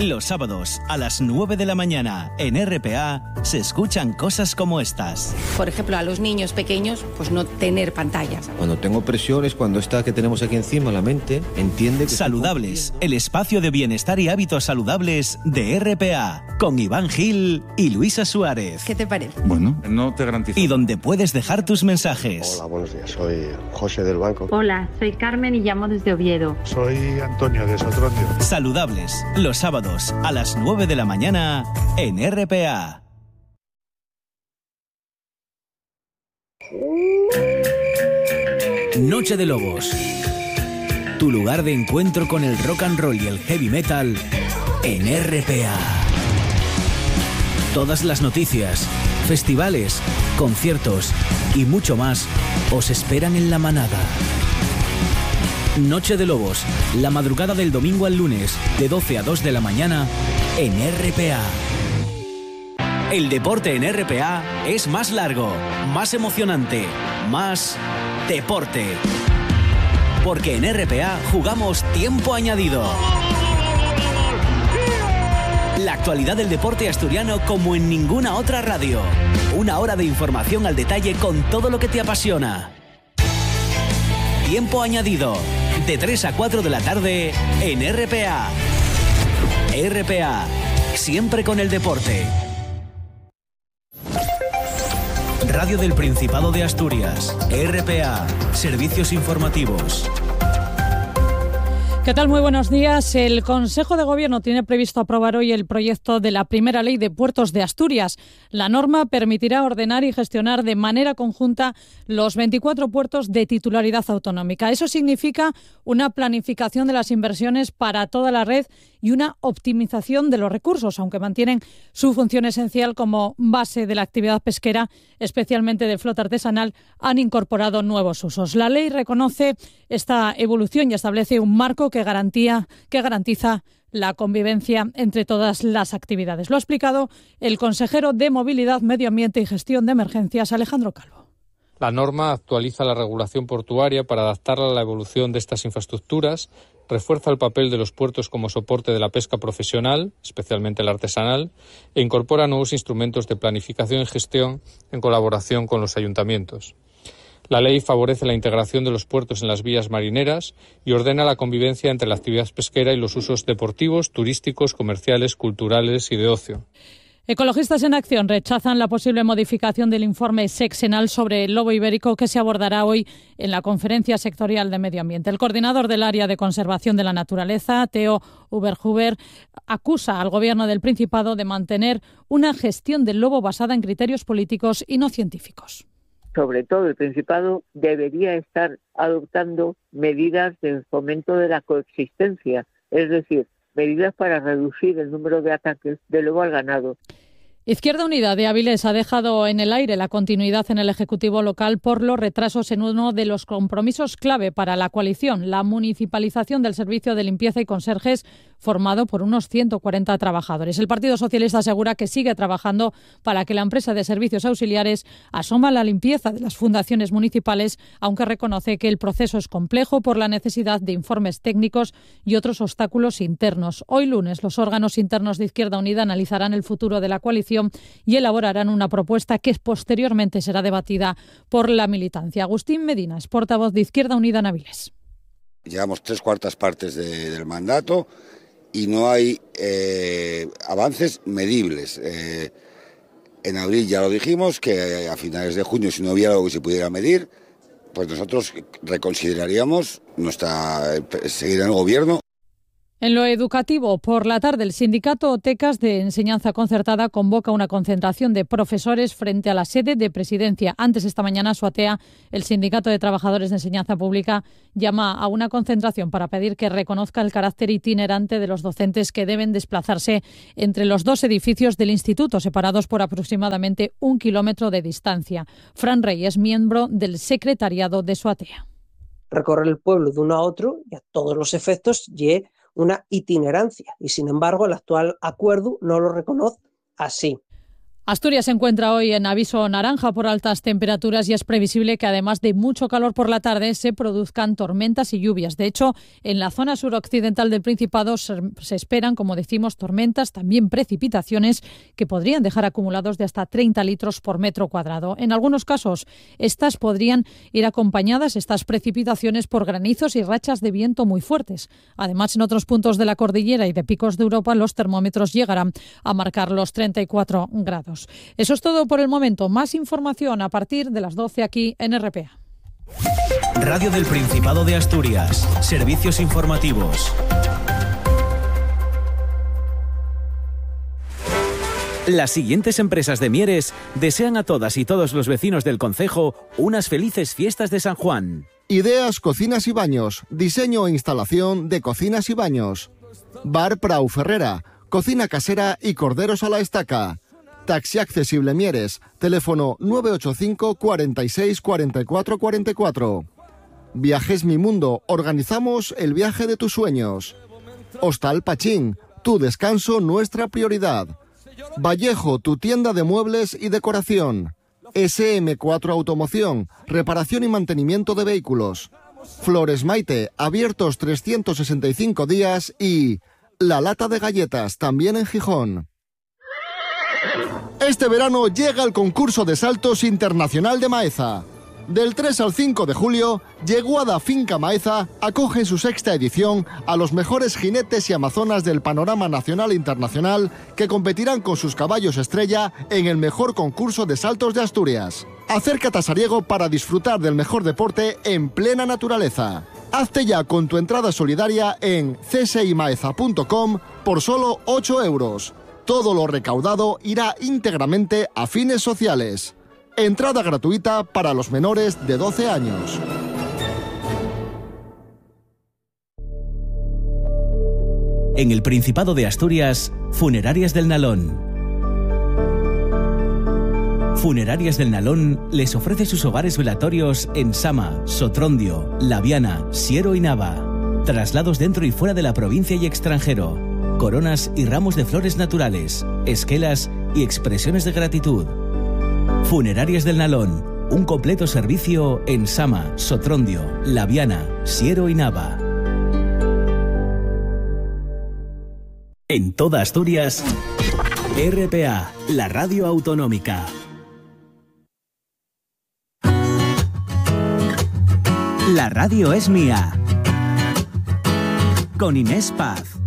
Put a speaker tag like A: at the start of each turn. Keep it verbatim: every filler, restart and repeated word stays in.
A: Los sábados a las nueve de la mañana en R P A se escuchan cosas como estas.
B: Por ejemplo, a los niños pequeños, pues no tener pantallas.
C: Cuando tengo presiones, cuando esta que tenemos aquí encima, la mente entiende que...
A: Saludables, el espacio de bienestar y hábitos saludables de R P A, con Iván Gil y Luisa Suárez.
B: ¿Qué te parece?
D: Bueno, no te garantizo.
A: Y donde puedes dejar tus mensajes.
E: Hola, buenos días, soy José del Banco.
F: Hola, soy Carmen y llamo desde Oviedo.
G: Soy Antonio de Sotrondio.
A: Saludables, los sábados a las nueve de la mañana en R P A. Noche de Lobos. Tu lugar de encuentro con el rock and roll y el heavy metal en R P A. Todas las noticias, festivales, conciertos y mucho más os esperan en La Manada. Noche de Lobos, la madrugada del domingo al lunes, de doce a dos de la mañana, en R P A. El deporte en R P A es más largo, más emocionante, más deporte. Porque en R P A jugamos tiempo añadido. La actualidad del deporte asturiano como en ninguna otra radio. Una hora de información al detalle con todo lo que te apasiona. Tiempo añadido. De tres a cuatro de la tarde en R P A. R P A, siempre con el deporte. Radio del Principado de Asturias. R P A, servicios informativos.
H: ¿Qué tal? Muy buenos días. El Consejo de Gobierno tiene previsto aprobar hoy el proyecto de la primera ley de puertos de Asturias. La norma permitirá ordenar y gestionar de manera conjunta los veinticuatro puertos de titularidad autonómica. Eso significa una planificación de las inversiones para toda la red y una optimización de los recursos, aunque mantienen su función esencial como base de la actividad pesquera, especialmente de flota artesanal, han incorporado nuevos usos. La ley reconoce esta evolución y establece un marco que garantía, que garantiza la convivencia entre todas las actividades. Lo ha explicado el consejero de Movilidad, Medio Ambiente y Gestión de Emergencias, Alejandro Calvo.
I: La norma actualiza la regulación portuaria para adaptarla a la evolución de estas infraestructuras, refuerza el papel de los puertos como soporte de la pesca profesional, especialmente la artesanal, e incorpora nuevos instrumentos de planificación y gestión en colaboración con los ayuntamientos. La ley favorece la integración de los puertos en las vías marineras y ordena la convivencia entre la actividad pesquera y los usos deportivos, turísticos, comerciales, culturales y de ocio.
H: Ecologistas en Acción rechazan la posible modificación del informe sexenal sobre el lobo ibérico que se abordará hoy en la Conferencia Sectorial de Medio Ambiente. El coordinador del Área de Conservación de la Naturaleza, Theo Uberhuber, acusa al Gobierno del Principado de mantener una gestión del lobo basada en criterios políticos y no científicos.
J: Sobre todo el Principado debería estar adoptando medidas de fomento de la coexistencia, es decir, medidas para reducir el número de ataques de lobo al ganado.
H: Izquierda Unida de Avilés ha dejado en el aire la continuidad en el Ejecutivo local por los retrasos en uno de los compromisos clave para la coalición, la municipalización del servicio de limpieza y conserjes formado por unos ciento cuarenta trabajadores. El Partido Socialista asegura que sigue trabajando para que la empresa de servicios auxiliares asuma la limpieza de las fundaciones municipales, aunque reconoce que el proceso es complejo por la necesidad de informes técnicos y otros obstáculos internos. Hoy lunes los órganos internos de Izquierda Unida analizarán el futuro de la coalición y elaborarán una propuesta que posteriormente será debatida por la militancia. Agustín Medina es portavoz de Izquierda Unida en Avilés.
K: Llevamos tres cuartas partes de, del mandato y no hay eh, avances medibles. Eh, en abril ya lo dijimos, que a finales de junio, si no hubiera algo que se pudiera medir, pues nosotros reconsideraríamos nuestra seguir en el gobierno.
H: En lo educativo, por la tarde, el sindicato OTECAS de Enseñanza Concertada convoca una concentración de profesores frente a la sede de Presidencia. Antes, esta mañana, Suatea, el Sindicato de Trabajadores de Enseñanza Pública, llama a una concentración para pedir que reconozca el carácter itinerante de los docentes que deben desplazarse entre los dos edificios del instituto, separados por aproximadamente un kilómetro de distancia. Fran Rey es miembro del secretariado de Suatea.
L: Recorrer el pueblo de uno a otro y a todos los efectos y una itinerancia y, sin embargo, el actual acuerdo no lo reconoce así.
H: Asturias se encuentra hoy en aviso naranja por altas temperaturas y es previsible que además de mucho calor por la tarde se produzcan tormentas y lluvias. De hecho, en la zona suroccidental del Principado se, se esperan, como decimos, tormentas, también precipitaciones que podrían dejar acumulados de hasta treinta litros por metro cuadrado. En algunos casos, estas podrían ir acompañadas, estas precipitaciones, por granizos y rachas de viento muy fuertes. Además, en otros puntos de la cordillera y de picos de Europa, los termómetros llegarán a marcar los treinta y cuatro grados. Eso es todo por el momento. Más información a partir de las doce aquí en R P A.
A: Radio del Principado de Asturias. Servicios informativos. Las siguientes empresas de Mieres desean a todas y todos los vecinos del concejo unas felices fiestas de San Juan.
D: Ideas Cocinas y Baños. Diseño e instalación de cocinas y baños. Bar Prau Ferrera. Cocina casera y corderos a la estaca. Taxi accesible Mieres, teléfono nueve ocho cinco, cuarenta y seis, cuarenta y cuatro, cuarenta y cuatro. Viajes Mi Mundo, organizamos el viaje de tus sueños. Hostal Pachín, tu descanso nuestra prioridad. Vallejo, tu tienda de muebles y decoración. ese eme cuatro Automoción, reparación y mantenimiento de vehículos. Flores Maite, abiertos trescientos sesenta y cinco días y La Lata de Galletas, también en Gijón. Este verano llega el concurso de saltos internacional de Maeza. Del tres al cinco de julio, Yeguada Finca Maeza acoge en su sexta edición a los mejores jinetes y amazonas del panorama nacional e internacional que competirán con sus caballos estrella en el mejor concurso de saltos de Asturias. Acércate a Sariego para disfrutar del mejor deporte en plena naturaleza. Hazte ya con tu entrada solidaria en c s i maeza punto com por solo ocho euros. Todo lo recaudado irá íntegramente a fines sociales. Entrada gratuita para los menores de doce años.
A: En el Principado de Asturias, Funerarias del Nalón. Funerarias del Nalón les ofrece sus hogares velatorios en Sama, Sotrondio, Laviana, Siero y Nava. Traslados dentro y fuera de la provincia y extranjero. Coronas y ramos de flores naturales, esquelas y expresiones de gratitud. Funerarias del Nalón, un completo servicio en Sama, Sotrondio, Laviana, Siero y Nava. En toda Asturias, R P A, la radio autonómica. La radio es mía. Con Inés Paz.